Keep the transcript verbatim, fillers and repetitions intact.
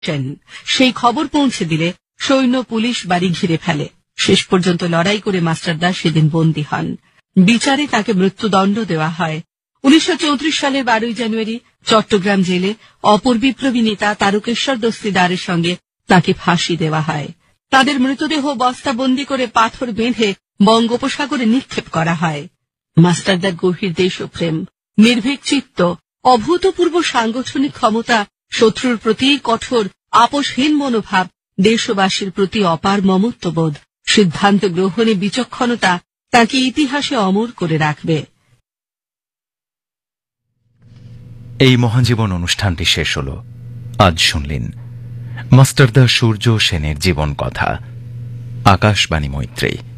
সেই খবর পৌঁছে দিলে সৈন্য পুলিশ বাড়ি ঘিরে ফেলে। শেষ পর্যন্ত লড়াই করে মাস্টারদা সেদিন বন্দী হন। বিচারে তাকে মৃত্যুদণ্ড দেওয়া হয়। উনিশশো চৌত্রিশ সালের বারোই জানুয়ারি চট্টগ্রাম জেলে অপর বিপ্লবী নেতা তারকেশ্বর দস্তিদারের সঙ্গে তাকে ফাঁসি দেওয়া হয়। তাদের মৃতদেহ বস্তাবন্দি করে পাথর বেঁধে বঙ্গোপসাগরে নিক্ষেপ করা হয়। মাস্টারদার গভীর দেশপ্রেম, নির্ভীক চিত্ত, অভূতপূর্ব সাংগঠনিক ক্ষমতা, শত্রুর প্রতি কঠোর আপোষহীন মনোভাব, দেশবাসীর প্রতি অপার মমত্ববোধ, সিদ্ধান্ত গ্রহণে বিচক্ষণতা তাকে ইতিহাসে অমর করে রাখবে। এই মহাজীবন অনুষ্ঠানটি শেষ হল। আজ শুনলেন মাস্টারদা সূর্য সেনের জীবন কথা। আকাশবাণী মৈত্রী।